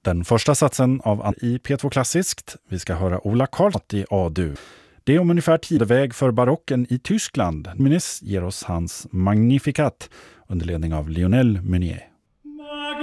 Den första satsen i P2 Klassiskt. Vi ska höra Ola Karlsson i A-dur. Det är om ungefär tideväg för barocken i Tyskland. Meunier ger oss hans Magnificat under ledning av Lionel Meunier.